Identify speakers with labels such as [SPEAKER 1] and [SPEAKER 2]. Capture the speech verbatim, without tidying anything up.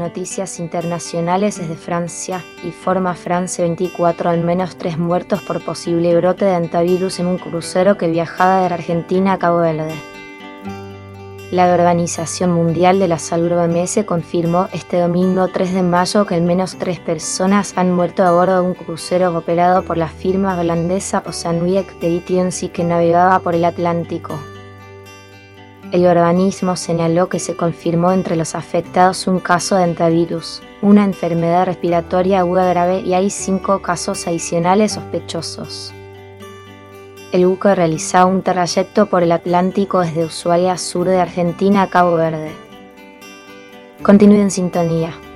[SPEAKER 1] noticias internacionales desde Francia, informa France veinticuatro al menos tres muertos por posible brote de hantavirus en un crucero que viajaba de Argentina a Cabo Verde. La Organización Mundial de la Salud O M S confirmó este domingo tres de mayo que al menos tres personas han muerto a bordo de un crucero operado por la firma holandesa Oceanic Expeditions que navegaba por el Atlántico. El organismo señaló que se confirmó entre los afectados un caso de hantavirus, una enfermedad respiratoria aguda grave y hay cinco casos adicionales sospechosos. El buque realizaba un trayecto por el Atlántico desde Ushuaia, sur de Argentina, a Cabo Verde. Continúe en sintonía.